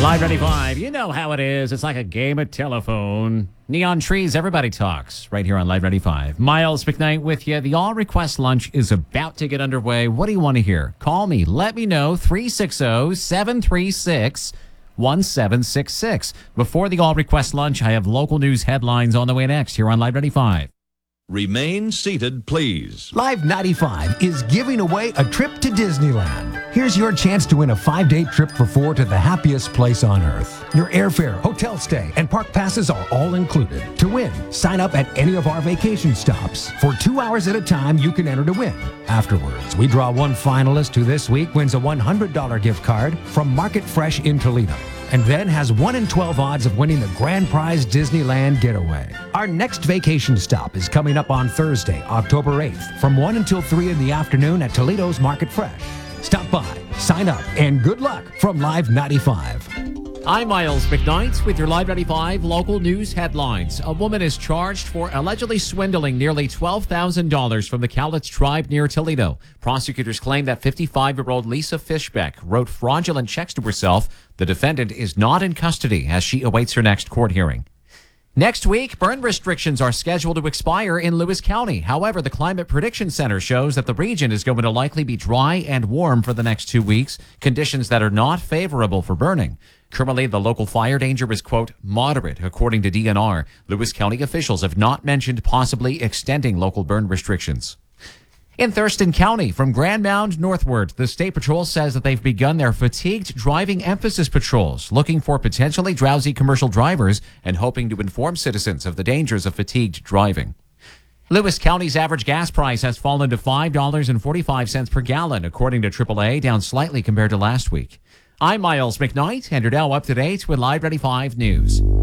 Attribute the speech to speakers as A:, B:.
A: Live 95, you know how it is. It's like a game of telephone. Neon trees, everybody talks. Right here on Live 95. Miles McKnight with you. The All Request Lunch is about to get underway. What do you want to hear? Call me. Let me know. 360-736-1766. Before the All Request Lunch, I have local news headlines on the way next here on Live 95.
B: Remain seated, please.
C: Live 95 is giving away a trip to Disneyland. Here's your chance to win a 5-day trip for 4 to the happiest place on earth. Your airfare, hotel stay, and park passes are all included. To win, sign up at any of our vacation stops. For 2 hours at a time, you can enter to win. Afterwards, we draw one finalist who this week wins a $100 gift card from Market Fresh in Toledo, and then has 1 in 12 odds of winning the grand prize Disneyland getaway. Our next vacation stop is coming up on Thursday, October 8th, from 1 until 3 in the afternoon at Toledo's Market Fresh. Stop by, sign up, and good luck from Live 95.
A: I'm Miles McKnight with your Live 95 local news headlines. A woman is charged for allegedly swindling nearly $12,000 from the Cowlitz tribe near Toledo. Prosecutors claim that 55-year-old Lisa Fishbeck wrote fraudulent checks to herself. The defendant is not in custody as she awaits her next court hearing. Next week, burn restrictions are scheduled to expire in Lewis County. However, the Climate Prediction Center shows that the region is going to likely be dry and warm for the next 2 weeks, conditions that are not favorable for burning. Currently, the local fire danger is, quote, moderate, according to DNR. Lewis County officials have not mentioned possibly extending local burn restrictions. In Thurston County, from Grand Mound northward, the State Patrol says that they've begun their fatigued driving emphasis patrols, looking for potentially drowsy commercial drivers and hoping to inform citizens of the dangers of fatigued driving. Lewis County's average gas price has fallen to $5.45 per gallon, according to AAA, down slightly compared to last week. I'm Miles McKnight, and you're now up to date with Live 95 News.